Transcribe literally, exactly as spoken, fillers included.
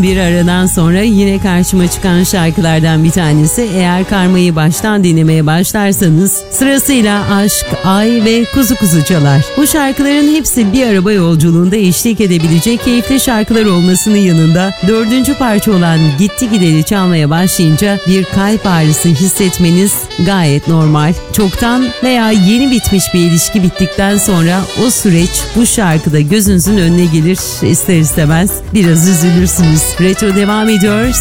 Uzun bir aradan sonra yine karşıma çıkan şarkılardan bir tanesi. Eğer Karma'yı baştan dinlemeye başlarsanız sırasıyla Aşk, Ay ve Kuzu Kuzu çalar. Bu şarkıların hepsi bir araba yolculuğunda eşlik edebilecek keyifli şarkılar olmasının yanında dördüncü parça olan Gitti Gideli çalmaya başlayınca bir kalp ağrısı hissetmeniz gayet normal. Çoktan veya yeni bitmiş bir ilişki bittikten sonra o süreç bu şarkıda gözünüzün önüne gelir. İster istemez biraz üzülürsünüz. Retro devam ediyor.